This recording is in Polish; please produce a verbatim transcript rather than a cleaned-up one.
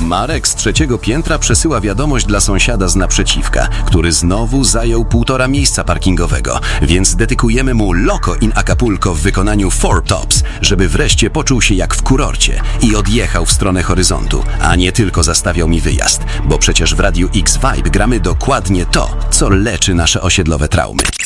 Marek z trzeciego piętra przesyła wiadomość dla sąsiada z naprzeciwka, który znowu zajął półtora miejsca parkingowego, więc dedykujemy mu Loco in Acapulco w wykonaniu Four Tops, żeby wreszcie poczuł się jak w kurorcie i odjechał w stronę horyzontu, a nie tylko zastawiał mi wyjazd, bo przecież w Radiu X Vibe gramy dokładnie to, co leczy nasze osiedlowe traumy.